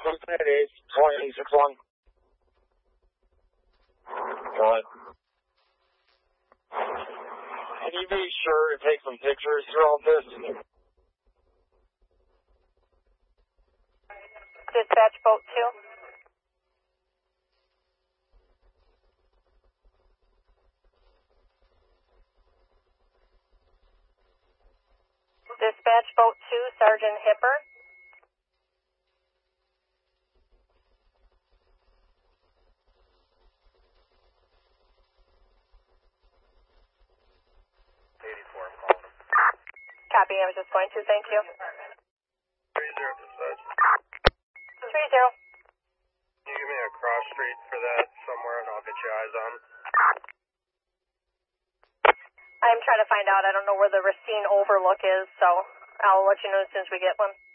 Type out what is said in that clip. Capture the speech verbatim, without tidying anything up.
It is twenty six one. Go ahead. Can you be sure to take some pictures throughout this? Dispatch boat two. Dispatch boat two, Sergeant Hipper. eighty-four, I'm calling him. Copy, I was just going to, thank you. three zero dispatch. three zero. Can you give me a cross street for that somewhere and I'll get your eyes on? I'm trying to find out. I don't know where the Racine Overlook is, so I'll let you know as soon as we get one.